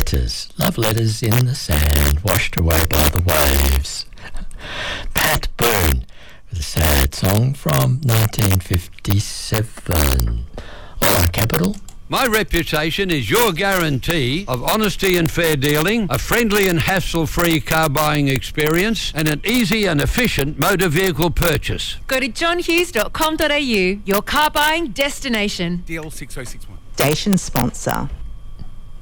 love letters in the sand, washed away by the waves. Pat Boone with a sad song from 1957. All right, Capital. My reputation is your guarantee of honesty and fair dealing, a friendly and hassle-free car buying experience, and an easy and efficient motor vehicle purchase. Go to johnhughes.com.au, your car buying destination. DL6061. Station sponsor.